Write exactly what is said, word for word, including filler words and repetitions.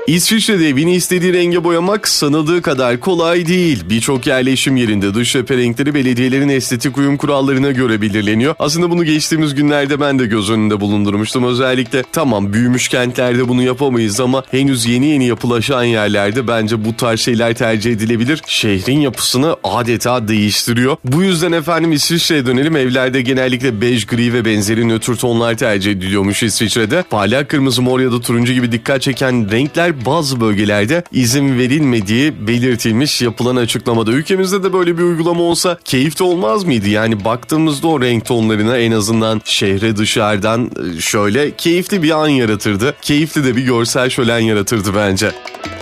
İsviçre'de evini istediği renge boyamak sanıldığı kadar kolay değil. Birçok yerleşim yerinde dış cephe renkleri belediyelerin estetik uyum kurallarına göre belirleniyor. Aslında bunu geçtiğimiz günlerde ben de göz önünde bulundurmuştum. Özellikle tamam büyümüş kentlerde bunu yapamayız ama henüz yeni yeni yapılaşan yerlerde bence bu tarz şeyler tercih edilebilir. Şehrin yapısını adeta değiştiriyor. Bu yüzden efendim İsviçre'ye dönelim. Evlerde genellikle bej, gri ve benzeri nötr tonlar tercih ediliyormuş İsviçre'de. Parlak kırmızı, mor ya da turuncu gibi dikkat çeken renkler bazı bölgelerde izin verilmediği belirtilmiş yapılan açıklamada. Ülkemizde de böyle bir uygulama olsa keyifli olmaz mıydı? Yani baktığımızda o renk tonlarına en azından şehre dışarıdan şöyle keyifli bir an yaratırdı. Keyifli de bir görsel şölen yaratırdı bence.